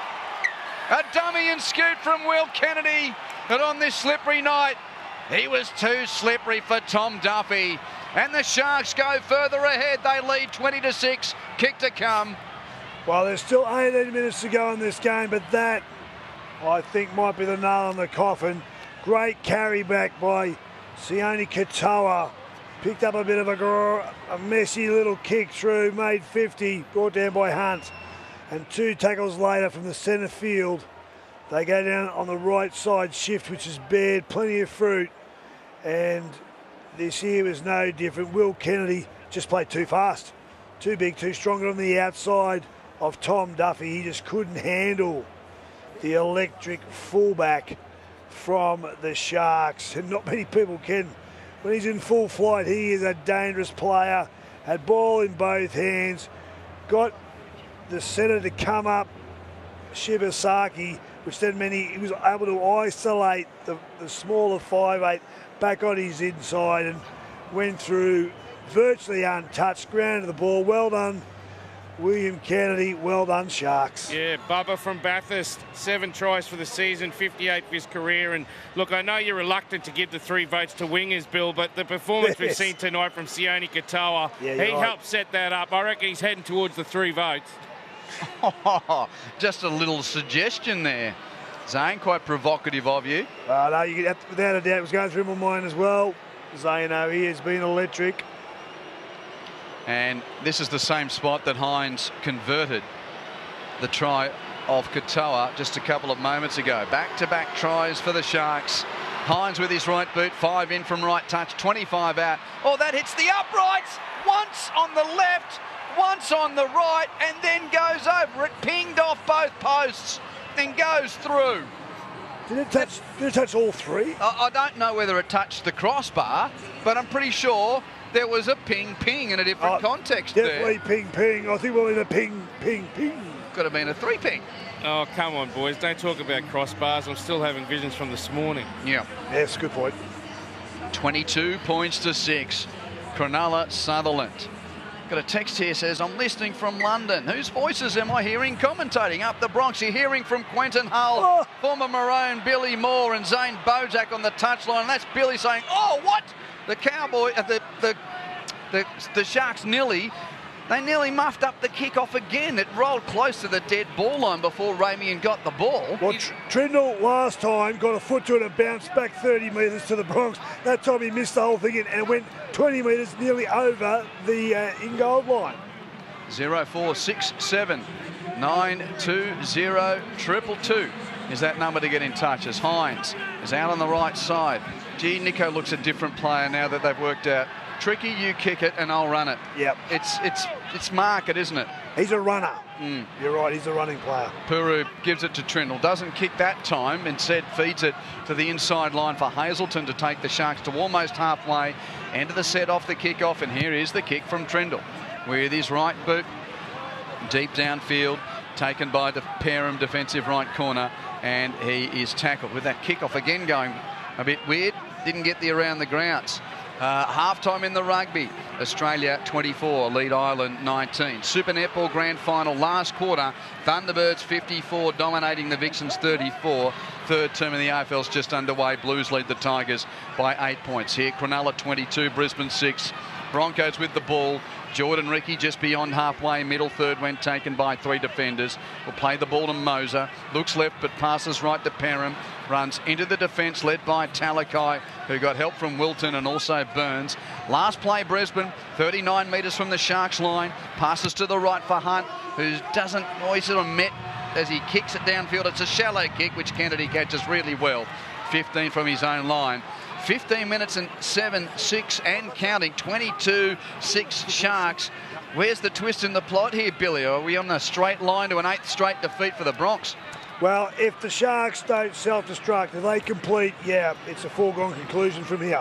A dummy and scoot from Will Kennedy, but on this slippery night, he was too slippery for Tom Duffy. And the Sharks go further ahead. They lead 20-6. Kick to come. Well, there's still 18 minutes to go in this game, but that, I think, might be the nail on the coffin. Great carry back by Sione Katoa. Picked up a bit of a messy little kick through, made 50, brought down by Hunt. And 2 tackles later from the centre field, they go down on the right side shift, which has bared plenty of fruit. And this year was no different. Will Kennedy just played too fast, too big, too strong on the outside of Tom Duffy. He just couldn't handle the electric fullback from the Sharks, and not many people can. When he's in full flight, he is a dangerous player. Had ball in both hands, got the centre to come up, Shibasaki, which then meant he was able to isolate the smaller 5'8", back on his inside and went through virtually untouched, grounded the ball. Well done, William Kennedy. Well done, Sharks. Yeah, Bubba from Bathurst, 7 tries for the season, 58 for his career. And look, I know you're reluctant to give the 3 votes to wingers, Bill, but the performance we've seen tonight from Sione Katoa, he helped set that up. I reckon he's heading towards the 3 votes. Just a little suggestion there, Zane, quite provocative of you. No, you get, without a doubt, it was going through my mind as well. Zane, he has been electric. And this is the same spot that Hines converted the try of Katoa just a couple of moments ago. Back-to-back tries for the Sharks. Hines with his right boot, 5 in from right touch, 25 out. Oh, that hits the uprights. Once on the left, once on the right, and then goes over it, pinged off both posts, then goes through. Did it touch all 3? I don't know whether it touched the crossbar, but I'm pretty sure there was a ping-ping in a different context definitely there. Definitely ping-ping. I think we'll need a ping-ping-ping. Could have been a 3-ping. Oh, come on, boys. Don't talk about crossbars. I'm still having visions from this morning. Yeah. Yes, good point. 22 points to 6. Cronulla Sutherland. Got a text here says, I'm listening from London. Whose voices am I hearing commentating up the Bronx? You're hearing from Quentin Hull, former Maroon, Billy Moore and Zane Bojak on the touchline. And that's Billy saying, oh, what? The Cowboy, the Sharks they nearly muffed up the kick-off again. It rolled close to the dead ball line before Ramian got the ball. Well, Trindle last time got a foot to it and bounced back 30 metres to the Bronx. That time he missed the whole thing and it went 20 metres nearly over the in-goal line. 0467 920 222 is that number to get in touch as Hines is out on the right side. Gee, Nico looks a different player now that they've worked out. Tricky, you kick it and I'll run it. Yep. It's market, isn't it? He's a runner. You're right, he's a running player. Puru gives it to Trindle. Doesn't kick that time. Instead feeds it to the inside line for Hazelton to take the Sharks to almost halfway. End of the set off the kick-off, and here is the kick from Trindle with his right boot. Deep downfield, taken by the Perham defensive right corner, and he is tackled with that kick-off again going a bit weird. Didn't get the around the grounds. Half-time in the rugby. Australia 24, lead Ireland 19. Super Netball Grand Final last quarter. Thunderbirds 54, dominating the Vixens 34. Third term in the AFL's just underway. Blues lead the Tigers by 8 points here. Cronulla 22, Brisbane 6. Broncos with the ball. Jordan Ricky just beyond halfway, middle third when taken by 3 defenders. Will play the ball to Moser. Looks left but passes right to Perham. Runs into the defence led by Talakai, who got help from Wilton and also Burns. Last play Brisbane, 39 metres from the Sharks line. Passes to the right for Hunt, who doesn't, he's sort of met as he kicks it downfield. It's a shallow kick, which Kennedy catches really well. 15 from his own line. 15 minutes and 7-6 and counting. 22-6 Sharks. Where's the twist in the plot here, Billy? Are we on a straight line to an 8th straight defeat for the Bronx? Well, if the Sharks don't self-destruct, if they complete, yeah, it's a foregone conclusion from here.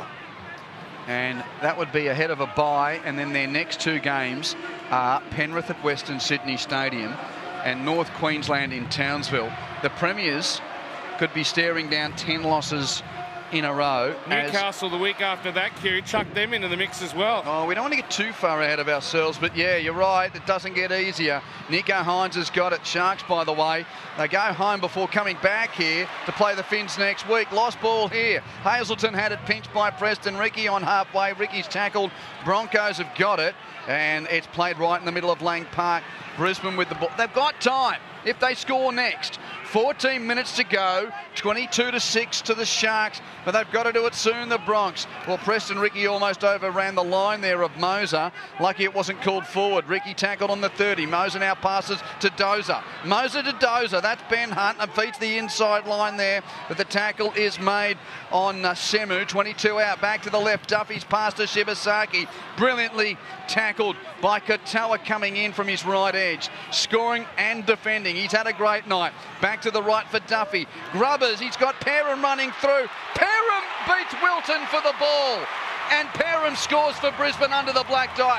And that would be ahead of a bye, and then their next 2 games are Penrith at Western Sydney Stadium and North Queensland in Townsville. The Premiers could be staring down 10 losses in a row. Newcastle the week after that, Q, chuck them into the mix as well. Oh, we don't want to get too far ahead of ourselves, but yeah, you're right, it doesn't get easier. Nico Hines has got it. Sharks, by the way, they go home before coming back here to play the Finns next week. Lost ball here. Hazelton had it pinched by Preston. Ricky on halfway. Ricky's tackled. Broncos have got it, and it's played right in the middle of Lang Park. Brisbane with the ball. They've got time if they score next. 14 minutes to go, 22-6 to the Sharks, but they've got to do it soon, the Bronx. Well, Preston Ricky almost overran the line there of Moser. Lucky it wasn't called forward. Ricky tackled on the 30. Moser now passes to Dozer. Moser to Dozer. That's Ben Hunt and feeds the inside line there, but the tackle is made on Semu. 22 out, back to the left. Duffy's pass to Shibasaki. Brilliantly tackled by Katoa coming in from his right edge. Scoring and defending. He's had a great night. Back to the right for Duffy. Grubbers, he's got Perham running through. Perham beats Wilton for the ball. And Perham scores for Brisbane under the black dye.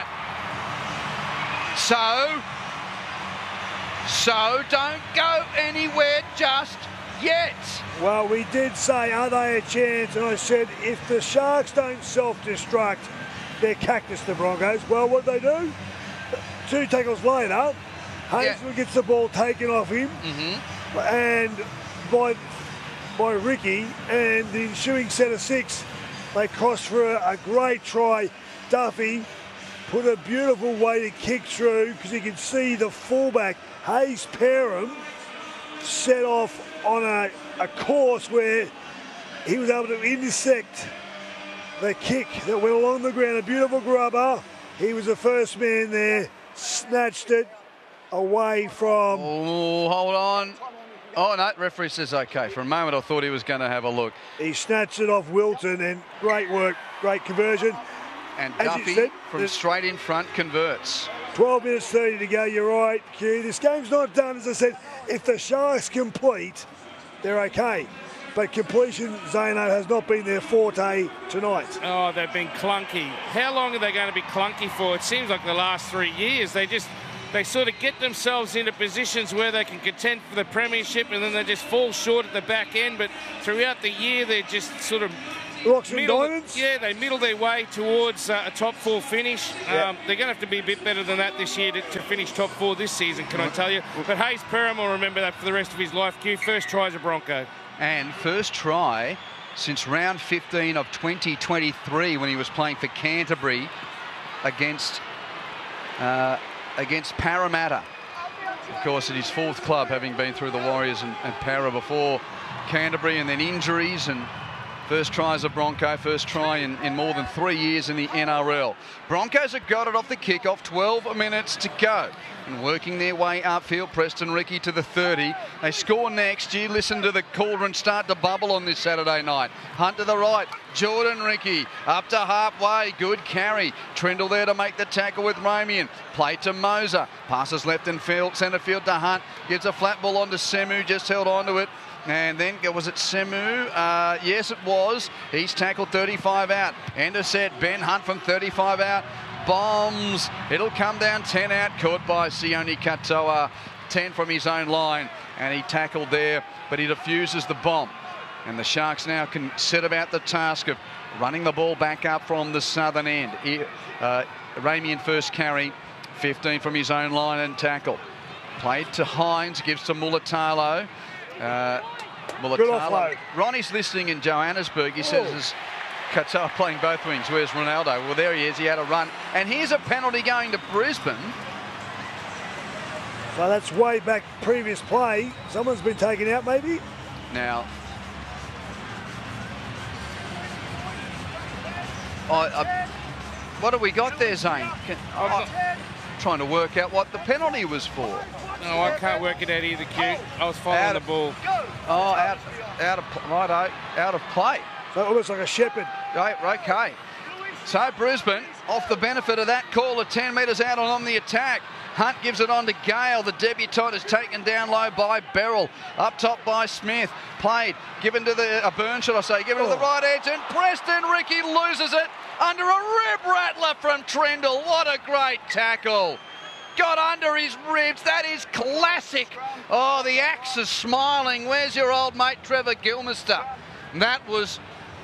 So don't go anywhere just yet. Well, we did say, are they a chance? And I said, if the Sharks don't self-destruct, they're cactus, the Broncos. Well, what they do? 2 tackles later, Hazel gets the ball taken off him. And by Ricky, and the ensuing set of 6, they crossed for a great try. Duffy put a beautiful weighted kick through because you can see the fullback, Hayes Perham, set off on a course where he was able to intersect the kick that went along the ground. A beautiful grubber. He was the first man there, snatched it away from... Oh, hold on. Oh, no, referee says okay. For a moment, I thought he was going to have a look. He snatched it off Wilton, and great work, great conversion. And Duffy, from straight in front, converts. 12 minutes 30 to go, you're right, Q. This game's not done, as I said. If the Sharks complete, they're okay. But completion, Zano, has not been their forte tonight. Oh, they've been clunky. How long are they going to be clunky for? It seems like the last 3 years. They just they sort of get themselves into positions where they can contend for the premiership, and then they just fall short at the back end. But throughout the year, they're just sort of they middle their way towards a top 4 finish. They're going to have to be a bit better than that this year to finish top 4 this season, can I tell you? But Hayes Perham will remember that for the rest of his life. Q, first try as a Bronco. And first try since round 15 of 2023 when he was playing for Canterbury against Parramatta. Of course, at his 4th club, having been through the Warriors and Para before Canterbury, and then injuries, and first try as a Bronco, first try in more than 3 years in the NRL. Broncos have got it off the kick-off, 12 minutes to go. And working their way upfield, Preston Ricky to the 30. They score next. You listen to the cauldron start to bubble on this Saturday night. Hunt to the right. Jordan Ricky up to halfway. Good carry. Trindle there to make the tackle with Ramian. Play to Moser. Passes left in field, centre field to Hunt. Gives a flat ball on to Semu. Just held on to it. And then, was it Semu? Yes, it was. He's tackled 35 out. End of set. Ben Hunt from 35 out. Bombs. It'll come down 10 out. Caught by Sione Katoa. 10 from his own line. And he tackled there, but he defuses the bomb. And the Sharks now can set about the task of running the ball back up from the southern end. Ramian first carry. 15 from his own line and tackle. Played to Hines. Gives to Mulatalo. Ronnie's listening in Johannesburg. He says there's Katoa playing both wings. Where's Ronaldo? Well, there he is. He had a run. And here's a penalty going to Brisbane. So that's way back previous play. Someone's been taken out, maybe? Now, what have we got there, Zane? I'm trying to work out what the penalty was for. No, I can't work it out either, Q. I was following the ball. Oh, out of play. So almost like a shepherd. Right, okay. So Brisbane, off the benefit of that call, at 10 metres out and on the attack. Hunt gives it on to Gale. The debutant is taken down low by Beryl. Up top by Smith. Played. Given to Burn, should I say. Given to the right edge. And Preston Ricky loses it under a rib rattler from Trindle. What a great tackle. Got under his ribs. That is classic. Oh, the axe is smiling. Where's your old mate Trevor Gilmister? That was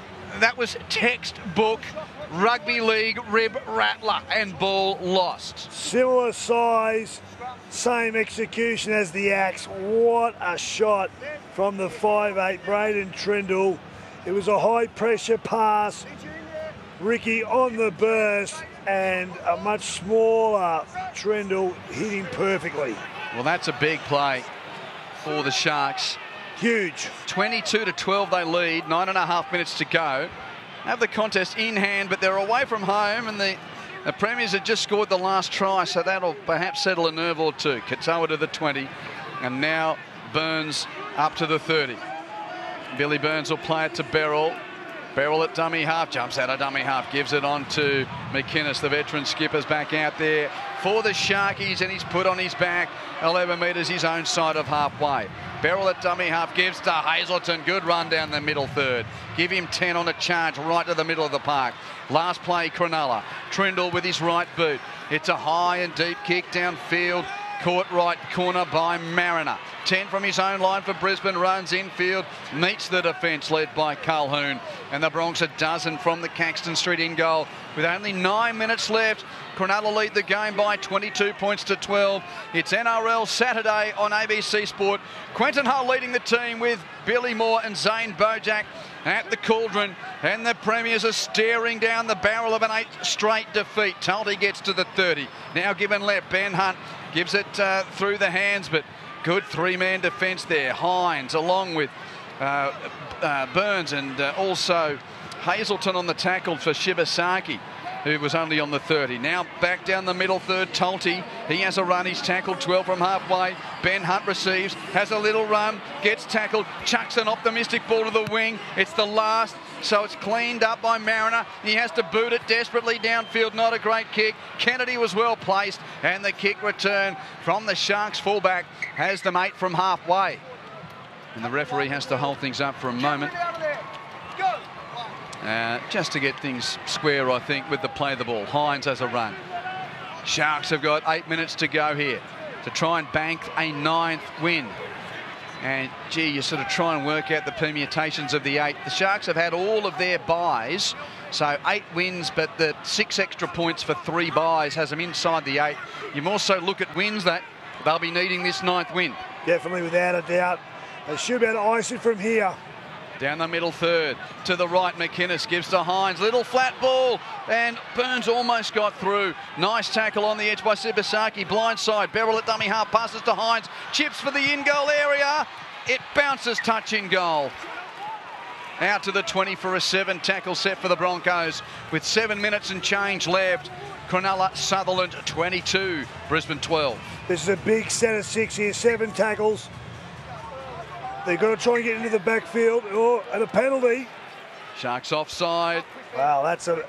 textbook rugby league rib rattler, and ball lost. Similar size, same execution as the axe. What a shot from the 5'8" Braden Trindle. It was a high pressure pass. Ricky on the burst, and a much smaller Trindle hit him perfectly. Well, that's a big play for the Sharks. Huge. 22-12 they lead, 9.5 minutes to go. Have the contest in hand, but they're away from home, and the Premiers have just scored the last try, so that'll perhaps settle a nerve or two. Katoa to the 20, and now Burns up to the 30. Billy Burns will play it to Beryl. Beryl at dummy half, jumps out of dummy half, gives it on to McInnes. The veteran skipper's back out there for the Sharkies, and he's put on his back 11 metres his own side of halfway. Beryl at dummy half gives to Hazelton. Good run down the middle third. Give him 10 on a charge right to the middle of the park. Last play, Cronulla. Trindle with his right boot. It's a high and deep kick downfield. Caught right corner by Mariner. 10 from his own line for Brisbane. Runs infield. Meets the defence led by Calhoun. And the Bronx a dozen from the Caxton Street in goal. With only 9 minutes left, Cronulla lead the game by 22 points to 12. It's NRL Saturday on ABC Sport. Quentin Hull leading the team with Billy Moore and Zane Bojack at the cauldron. And the Premiers are staring down the barrel of an 8th straight defeat. Tulty gets to the 30. Now given left. Ben Hunt gives it through the hands, but good three-man defence there. Hines along with Burns and also Hazelton on the tackle for Shibasaki, who was only on the 30. Now back down the middle third, Tulty. He has a run. He's tackled 12 from halfway. Ben Hunt receives, has a little run, gets tackled, chucks an optimistic ball to the wing. It's the last, so it's cleaned up by Mariner. He has to boot it desperately downfield. Not a great kick. Kennedy was well placed, and the kick return from the Sharks fullback has them 8 from halfway. And the referee has to hold things up for a moment. Just to get things square, I think, with the play of the ball. Hines has a run. Sharks have got 8 minutes to go here to try and bank a 9th win. And, gee, you sort of try and work out the permutations of the 8. The Sharks have had all of their buys, so 8 wins, but the 6 extra points for 3 buys has them inside the 8. You also look at wins that they'll be needing this 9th win. Definitely, without a doubt. They should be able to ice it from here. Down the middle third. To the right, McInnes gives to Hines. Little flat ball, and Burns almost got through. Nice tackle on the edge by Sibasaki. Blindside. Beryl at dummy half. Passes to Hines. Chips for the in-goal area. It bounces touch in goal. Out to the 20 for a 7 tackle set for the Broncos with 7 minutes and change left. Cronulla Sutherland 22, Brisbane 12. This is a big set of 6 here, 7 tackles. They've got to try and get into the backfield. Oh, and a penalty. Sharks offside. Wow, that's a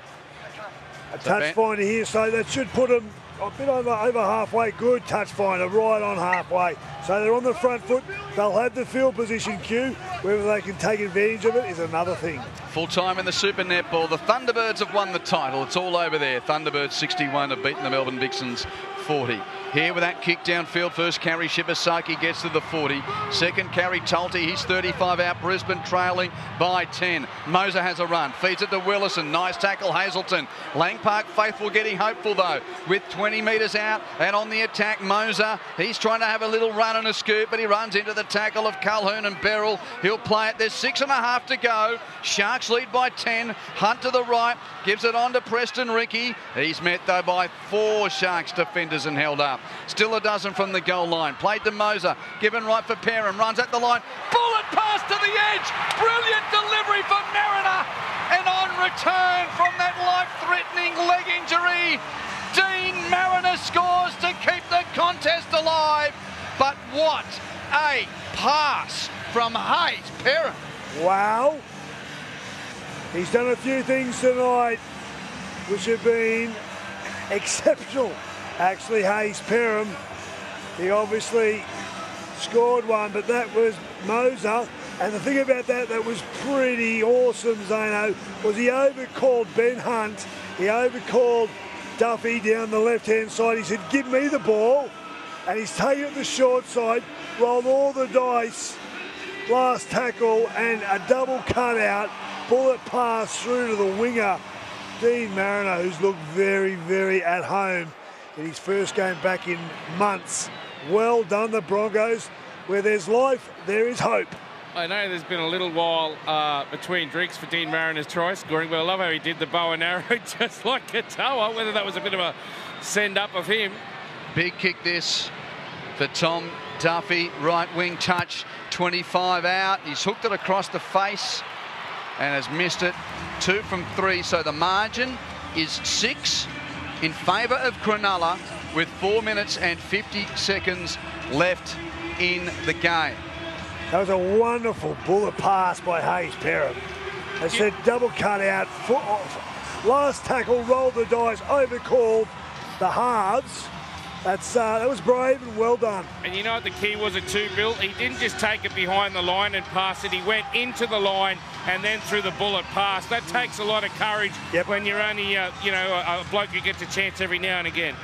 touch finder here, so that should put them a bit over halfway. Good touch finder, right on halfway. So they're on the front foot. They'll have the field position cue. Whether they can take advantage of it is another thing. Full time in the Super Netball. The Thunderbirds have won the title. It's all over there. Thunderbirds 61 have beaten the Melbourne Vixens 40. Here with that kick downfield, first carry, Shibasaki gets to the 40. Second carry, Tulte, he's 35 out. Brisbane trailing by 10. Moser has a run, feeds it to Willison. Nice tackle, Hazelton. Lang Park faithful getting hopeful though, with 20 metres out and on the attack, Moser. He's trying to have a little run and a scoop, but he runs into the tackle of Calhoun and Beryl. He'll play it. There's 6.5 to go. Sharks lead by 10. Hunt to the right, gives it on to Preston Ricky. He's met though by 4 Sharks defenders and held up. Still a dozen from the goal line. Played to Moser. Given right for Perrin. Runs at the line. Bullet pass to the edge. Brilliant delivery for Mariner. And on return from that life-threatening leg injury, Dean Mariner scores to keep the contest alive. But what a pass from Hayes Perrin. Wow. He's done a few things tonight which have been exceptional. Actually, Hayes Perham, he obviously scored one, but that was Moser. And the thing about that was pretty awesome, Zano, was he overcalled Ben Hunt. He overcalled Duffy down the left-hand side. He said, give me the ball. And he's taken it the short side, rolled all the dice, last tackle, and a double cutout, bullet pass through to the winger, Dean Mariner, who's looked very, very at home in his first game back in months. Well done, the Broncos. Where there's life, there is hope. I know there's been a little while between drinks for Dean Mariner's try scoring, but I love how he did the bow and arrow just like Katoa, whether that was a bit of a send-up of him. Big kick this for Tom Duffy. Right wing touch, 25 out. He's hooked it across the face and has missed it. 2 from 3, so the margin is 6 in favour of Cronulla with 4 minutes and 50 seconds left in the game. That was a wonderful bullet pass by Hayes Perham. They said double cut out, foot off. Last tackle, rolled the dice, overcalled the halves. That was brave and well done. And you know what the key was at 2, Bill? He didn't just take it behind the line and pass it. He went into the line and then through the bullet pass. That takes a lot of courage when you're only, a bloke who gets a chance every now and again.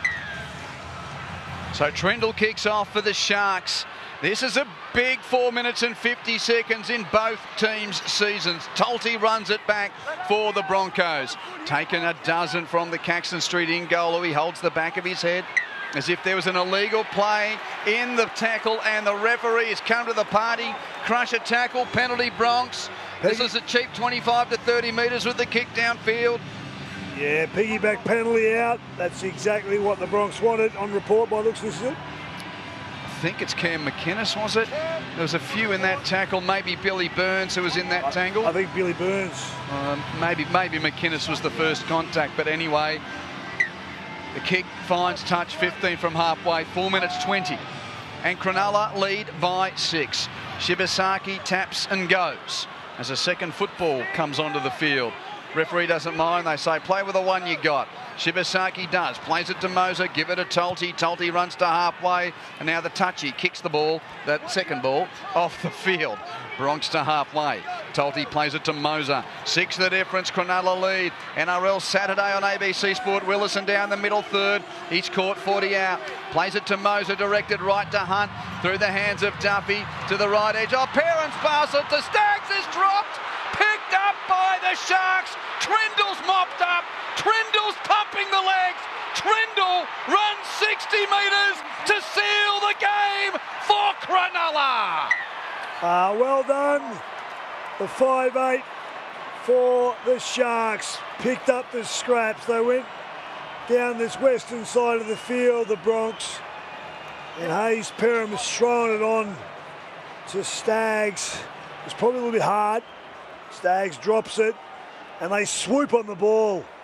So Trendle kicks off for the Sharks. This is a big 4 minutes and 50 seconds in both teams' seasons. Tulte runs it back for the Broncos. Taken a dozen from the Caxton Street in goal. He holds the back of his head as if there was an illegal play in the tackle, and the referee has come to the party. Crusher tackle, penalty Bronx. This is a cheap 25 to 30 metres with the kick downfield. Yeah, piggyback penalty out. That's exactly what the Bronx wanted on report by looks of it. I think it's Cam McInnes, was it? There was a few in that tackle. Maybe Billy Burns who was in that tangle. I think Billy Burns. Maybe McInnes was the first contact, but anyway, the kick finds touch 15 from halfway, 4 minutes 20. And Cronulla lead by 6. Shibasaki taps and goes as a second football comes onto the field. Referee doesn't mind. They say, play with the one you got. Shibasaki does. Plays it to Moser. Give it to Tolte. Tolte runs to halfway. And now the touchy kicks the ball, that second ball, off the field. Bronx to halfway. Tolte plays it to Moser. 6 the difference. Cronulla lead. NRL Saturday on ABC Sport. Willison down the middle third. Each court 40 out. Plays it to Moser. Directed right to Hunt. Through the hands of Duffy to the right edge. Oh, Parents pass it to Staggs is dropped. Picked up by the Sharks. Trindle's mopped up. Trindle's pumping the legs. Trindle runs 60 metres to seal the game for Cronulla. Well done. The 5'8" for the Sharks. Picked up the scraps. They went down this western side of the field, the Bronx. And Hayes Perham has thrown it on to Staggs. It's probably a little bit hard. Staggs drops it, and they swoop on the ball.